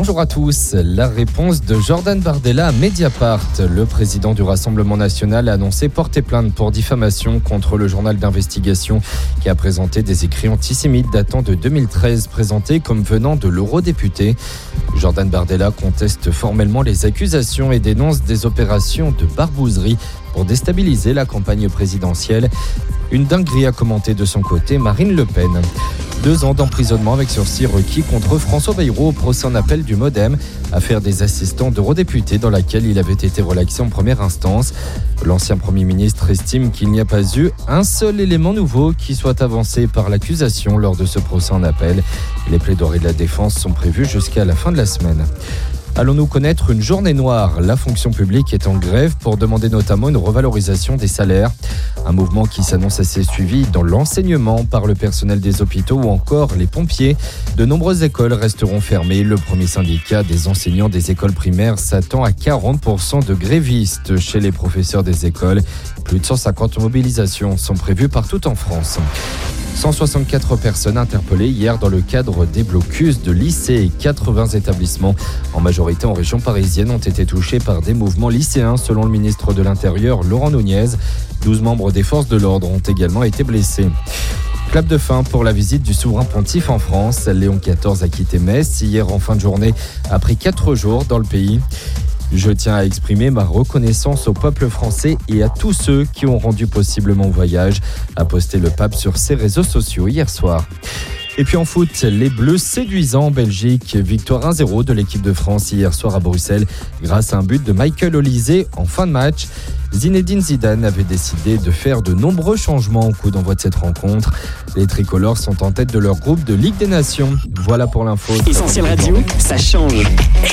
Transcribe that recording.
Bonjour à tous. La réponse de Jordan Bardella à Mediapart. Le président du Rassemblement national a annoncé porter plainte pour diffamation contre le journal d'investigation qui a présenté des écrits antisémites datant de 2013 présentés comme venant de l'eurodéputé. Jordan Bardella conteste formellement les accusations et dénonce des opérations de barbouzerie pour déstabiliser la campagne présidentielle. Une dinguerie a commenté de son côté Marine Le Pen. 2 ans d'emprisonnement avec sursis requis contre François Bayrou au procès en appel du Modem, affaire des assistants d'eurodéputés dans laquelle il avait été relaxé en première instance. L'ancien Premier ministre estime qu'il n'y a pas eu un seul élément nouveau qui soit avancé par l'accusation lors de ce procès en appel. Les plaidoiries de la défense sont prévues jusqu'à la fin de la semaine. Allons-nous connaître une journée noire ? La fonction publique est en grève pour demander notamment une revalorisation des salaires. Un mouvement qui s'annonce assez suivi dans l'enseignement par le personnel des hôpitaux ou encore les pompiers. De nombreuses écoles resteront fermées. Le premier syndicat des enseignants des écoles primaires s'attend à 40% de grévistes chez les professeurs des écoles. Plus de 150 mobilisations sont prévues partout en France. 164 personnes interpellées hier dans le cadre des blocus de lycées et 80 établissements, en majorité en région parisienne, ont été touchés par des mouvements lycéens, selon le ministre de l'Intérieur, Laurent Nunez. 12 membres des forces de l'ordre ont également été blessés. Clap de fin pour la visite du souverain pontife en France. Léon XIV a quitté Metz hier en fin de journée, après 4 jours dans le pays. Je tiens à exprimer ma reconnaissance au peuple français et à tous ceux qui ont rendu possible mon voyage, a posté le pape sur ses réseaux sociaux hier soir. Et puis en foot, les Bleus séduisants en Belgique. Victoire 1-0 de l'équipe de France hier soir à Bruxelles grâce à un but de Michael Olise en fin de match. Zinedine Zidane avait décidé de faire de nombreux changements au coup d'envoi de cette rencontre. Les tricolores sont en tête de leur groupe de Ligue des Nations. Voilà pour l'info. Essentiel Radio, ça change.